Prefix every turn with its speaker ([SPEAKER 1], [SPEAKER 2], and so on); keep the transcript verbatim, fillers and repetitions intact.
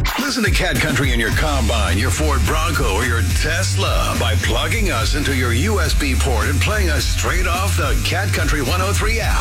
[SPEAKER 1] Listen to Cat Country in your Combine, your Ford Bronco, or your Tesla by plugging us into your U S B port and playing us straight off the Cat Country one oh three app.